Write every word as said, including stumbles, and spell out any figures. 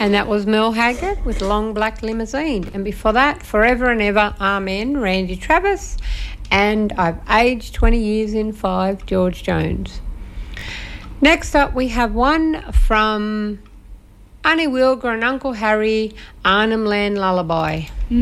And that was Merle Haggard with Long Black Limousine. And before that, Forever and Ever, Amen, Randy Travis. And I've aged twenty years in five, George Jones. Next up, we have one from Annie Wilger and Uncle Harry, Arnhem Land Lullaby.